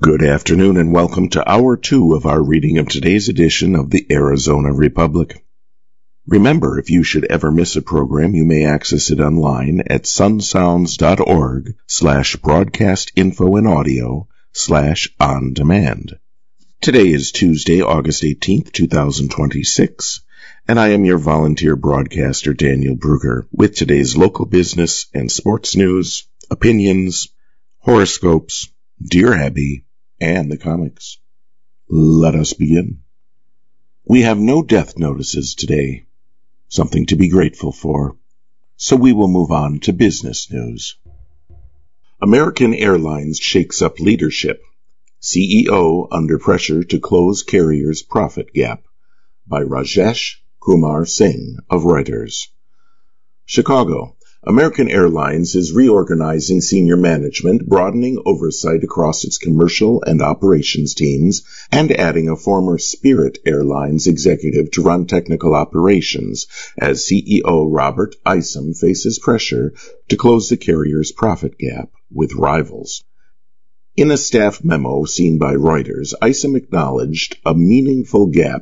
Good afternoon and welcome to Hour 2 of our reading of today's edition of the Arizona Republic. Remember, if you should ever miss a program, you may access it online at sunsounds.org/broadcastinfoandaudio/on-demand. Today is Tuesday, August 18th, 2026, and I am your volunteer broadcaster, Daniel Brugger, with today's local business and sports news, opinions, horoscopes, Dear Abby, and the comics. Let us begin. We have no death notices today, something to be grateful for, so we will move on to business news. American Airlines shakes up leadership. CEO under pressure to close carrier's profit gap, by Rajesh Kumar Singh of Reuters. Chicago. American Airlines is reorganizing senior management, broadening oversight across its commercial and operations teams, and adding a former Spirit Airlines executive to run technical operations, as CEO Robert Isom faces pressure to close the carrier's profit gap with rivals. In a staff memo seen by Reuters, Isom acknowledged a meaningful gap